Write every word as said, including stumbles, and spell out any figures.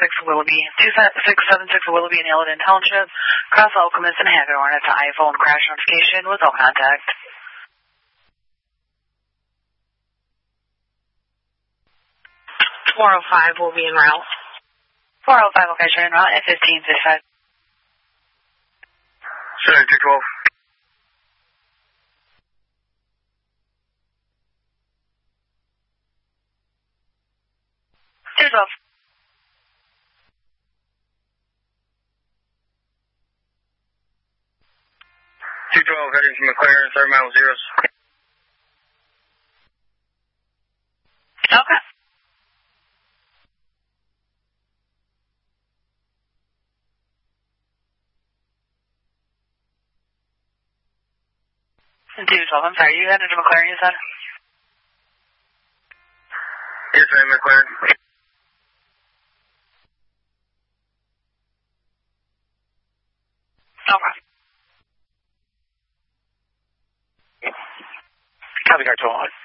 six Willoughby, two six seven six Willoughby in Illidan Township, cross Alchemist and Hagedorn. It's an iPhone crash notification with no contact. four oh five will be en route. four oh five, okay, sure, en route at fifteen fifty-five. Sorry, two twelve. two twelve. two twelve, heading to McLaren, third mile zeros. Okay. two twelve, I'm sorry, you headed to McLaren, you said? Yes, ma'am, McLaren. Okay. Copy, Doctor One.